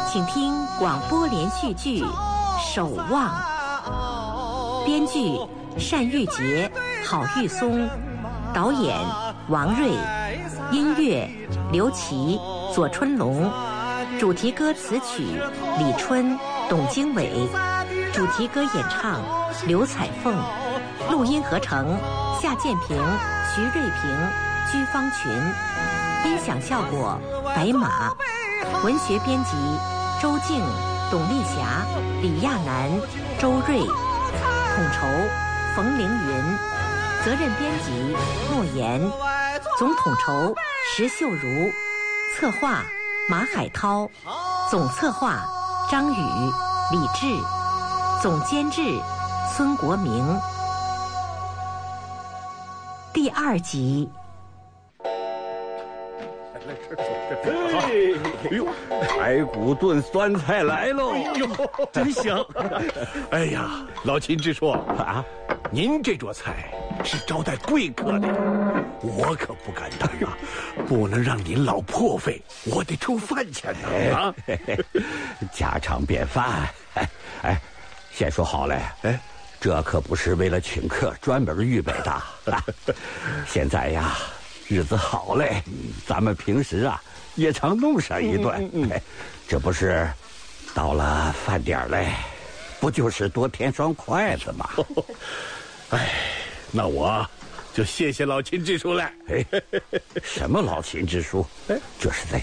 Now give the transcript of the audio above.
请听广播连续剧《守望》，编剧单玉洁、郝玉松，导演王瑞，音乐刘琦、左春龙，主题歌词曲李春、董经纬，主题歌演唱刘彩凤，录音合成夏建平、徐瑞平、居方群，音响效果白马，文学编辑周静、董丽霞、李亚楠、周瑞，统筹冯凌云，责任编辑莫言，总统筹石秀如，策划马海涛，总策划张宇、李志，总监制孙国明。第2集。 哎呦，排骨炖酸菜来喽！ 哎呦，真香！哎呀，老秦直说啊，您这桌菜是招待贵客的，我可不敢当啊，不能让您老破费，我得出饭钱呢啊！ 家常便饭。哎，先说好嘞，这可不是为了请客专门预备的。现在呀，日子好嘞，咱们平时啊也常弄上一顿。这不是到了饭点嘞，不就是多添双筷子吗？ 哎，那我就谢谢老秦支书了。 什么老秦支书？这是在